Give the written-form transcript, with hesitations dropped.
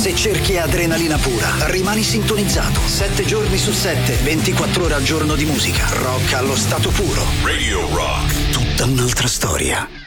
Se cerchi adrenalina pura, rimani sintonizzato. 7 giorni su 7, 24 ore al giorno di musica. Rock allo stato puro. Radio Rock. Tutta un'altra storia.